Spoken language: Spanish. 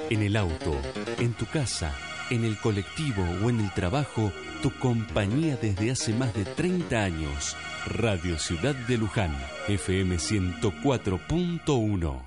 En el auto, en tu casa, en el colectivo o en el trabajo, tu compañía desde hace más de 30 años. Radio Ciudad de Luján, FM 104.1.